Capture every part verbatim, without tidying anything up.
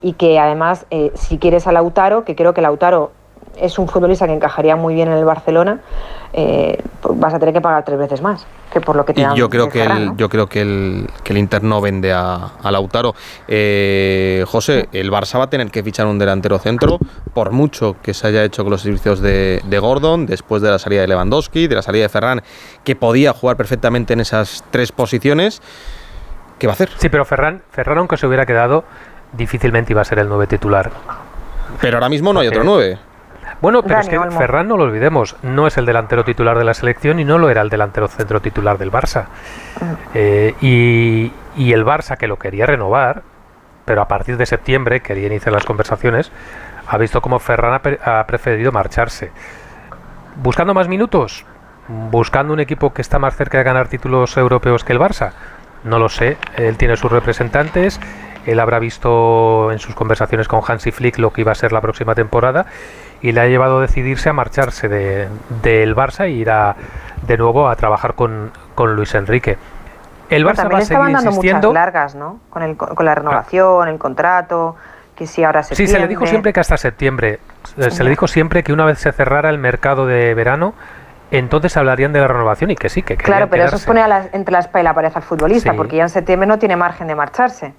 y que además, eh, si quieres a Lautaro, que creo que Lautaro es un futbolista que encajaría muy bien en el Barcelona, eh, pues vas a tener que pagar tres veces más que por lo que te y dan. Yo creo que Ferran, el, ¿no? yo creo que el, que el Inter no vende a, a Lautaro. Eh, José, el Barça va a tener que fichar un delantero centro, por mucho que se haya hecho con los servicios de, de Gordon, después de la salida de Lewandowski, de la salida de Ferran, que podía jugar perfectamente en esas tres posiciones. ¿Qué va a hacer? Sí, pero Ferran, Ferran aunque se hubiera quedado, difícilmente iba a ser el nueve titular. Pero ahora mismo no hay otro nueve. Bueno, pero Dani es que Olmo. Ferran, no lo olvidemos, no es el delantero titular de la selección y no lo era el delantero centro titular del Barça. Eh, y, y el Barça, que lo quería renovar, pero a partir de septiembre quería iniciar las conversaciones, ha visto cómo Ferran ha, pre- ha preferido marcharse. ¿Buscando más minutos? ¿Buscando un equipo que está más cerca de ganar títulos europeos que el Barça? No lo sé. Él tiene sus representantes. Él habrá visto en sus conversaciones con Hansi Flick lo que iba a ser la próxima temporada y le ha llevado a decidirse a marcharse de, del Barça e ir a, de nuevo a trabajar con, con Luis Enrique. El Bueno, Barça también va a le estaban seguir dando insistiendo. muchas largas, ¿no? Con, el, con la renovación, el contrato, que si ahora Sí, septiembre. se le dijo siempre que hasta septiembre. Se se le dijo siempre que una vez se cerrara el mercado de verano, entonces hablarían de la renovación y que sí, que querían Claro, pero eso quedarse. es poner a la- entre la espada y la pared al futbolista, Sí. porque ya en septiembre no tiene margen de marcharse.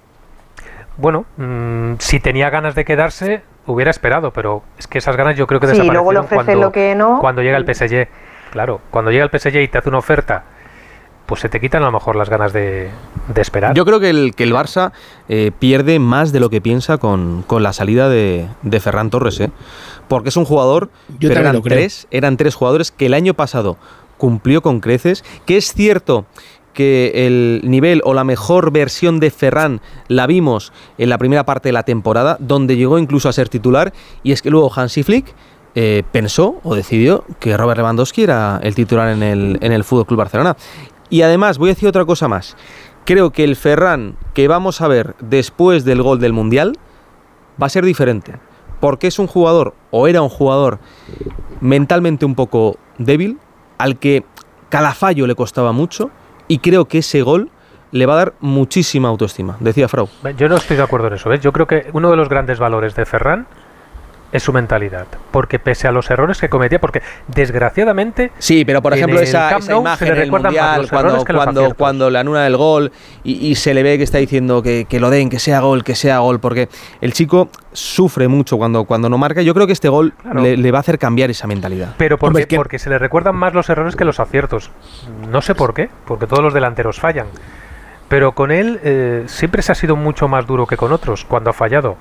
Bueno, mmm, si tenía ganas de quedarse, hubiera esperado, pero es que esas ganas yo creo que Sí, desaparecieron luego le ofrecen cuando, lo que no. cuando llega el P S G. Claro, cuando llega el P S G y te hace una oferta, pues se te quitan a lo mejor las ganas de, de esperar. Yo creo que el, que el Barça eh, pierde más de lo que piensa con, con la salida de, de Ferran Torres, ¿eh? Porque es un jugador, Yo pero también eran lo creo. tres, eran tres jugadores que el año pasado cumplió con creces, que es cierto que el nivel o la mejor versión de Ferran la vimos en la primera parte de la temporada, donde llegó incluso a ser titular, y es que luego Hansi Flick eh, pensó o decidió que Robert Lewandowski era el titular en el, en el F C Barcelona. Y además, voy a decir otra cosa más. Creo que el Ferran que vamos a ver después del gol del Mundial va a ser diferente, porque es un jugador, o era un jugador mentalmente un poco débil, al que cada fallo le costaba mucho, y creo que ese gol le va a dar muchísima autoestima, decía Frau. Yo no estoy de acuerdo en eso, ¿ves? Yo creo que uno de los grandes valores de Ferran es su mentalidad, porque pese a los errores que cometía, porque desgraciadamente Sí, pero por en ejemplo el esa, Camp esa Nou imagen se le en el recuerdan más Mundial, los cuando, errores que los cuando, aciertos. cuando le anula el gol y, y se le ve que está diciendo que, que lo den, que sea gol, que sea gol, porque el chico sufre mucho cuando, cuando no marca. Yo creo que este gol Claro. le, le va a hacer cambiar esa mentalidad. Pero porque, Hombre, es que- porque se le recuerdan más los errores que los aciertos. No sé por qué, porque todos los delanteros fallan. Pero con él eh, siempre se ha sido mucho más duro que con otros cuando ha fallado.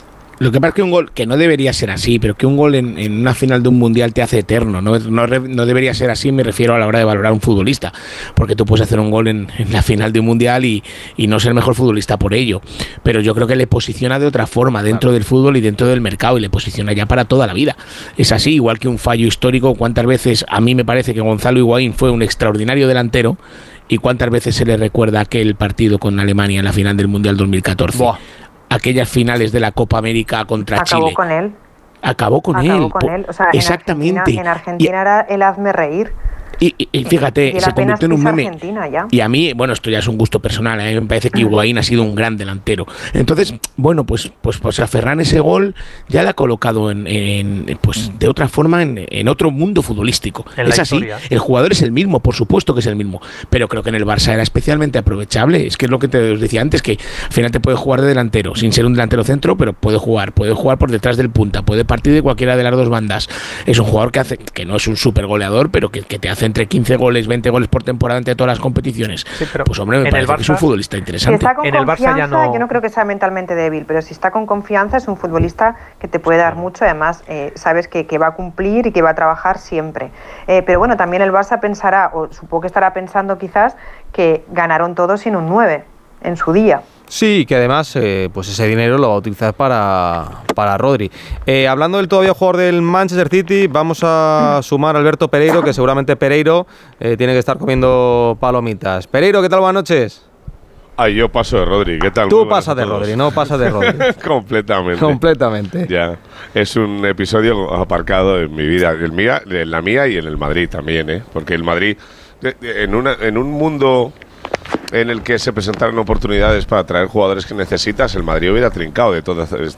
Lo que pasa es que un gol, que no debería ser así, pero que un gol en, en una final de un mundial te hace eterno. No, no, re- no debería ser así, me refiero a la hora de valorar a un futbolista. Porque tú puedes hacer un gol en, en la final de un mundial y, y no ser el mejor futbolista por ello. Pero yo creo que le posiciona de otra forma dentro del fútbol y dentro del mercado, y le posiciona ya para toda la vida. Es así, igual que un fallo histórico. ¿Cuántas veces a mí me parece que Gonzalo Higuaín fue un extraordinario delantero? ¿Y cuántas veces se le recuerda aquel partido con Alemania en la final del Mundial dos mil catorce? Buah. Aquellas finales de la Copa América contra Acabó Chile. con él. Acabó con Acabó él. con po- él. O sea, exactamente. En Argentina, en Argentina era el hazme reír. Y, y- y fíjate, Y se la pena es convirtió en un pisar meme. Argentina ya. Y a mí, bueno, esto ya es un gusto personal, ¿eh? Me parece que Higuaín ha sido un gran delantero. Entonces, bueno, pues, pues, pues a Ferran ese gol ya le ha colocado en, en, pues de otra forma en, en otro mundo futbolístico. En la Es así, historia. el jugador es el mismo, por supuesto que es el mismo, pero creo que en el Barça era especialmente aprovechable. Es que es lo que te os decía antes, que al final te puede jugar de delantero, sin ser un delantero centro, pero puede jugar, puede jugar por detrás del punta, puede partir de cualquiera de las dos bandas. Es un jugador que hace, que no es un super goleador, pero que, que te hace entre quince goles, veinte goles por temporada entre todas las competiciones. Sí, pero Pues hombre, me en el parece que es un Barça- futbolista Si interesante. está con En el Barça confianza, ya no- yo no creo que sea mentalmente débil, pero si está con confianza es un futbolista que te puede dar mucho. Además, eh, sabes que, que va a cumplir y que va a trabajar siempre. Eh, pero bueno, también el Barça pensará, o supongo que estará pensando quizás, que ganaron todos sin un nueve en su día. Sí, que además eh, pues ese dinero lo va a utilizar para, para Rodri. Eh, hablando del todavía jugador del Manchester City, vamos a sumar a Alberto Pereiro, que seguramente Pereiro eh, tiene que estar comiendo palomitas. Pereiro, ¿qué tal? Buenas noches. Ay, yo paso de Rodri, ¿qué tal? Tú Muy buenas pasas a de todos. Rodri, no pasas de Rodri. Completamente. Completamente. Ya. Es un episodio aparcado en mi vida, en, mía, en la mía y en el Madrid también, ¿eh? Porque el Madrid, de- de- en, una, en un mundo en el que se presentaran oportunidades para traer jugadores que necesitas, el Madrid hubiera trincado de todas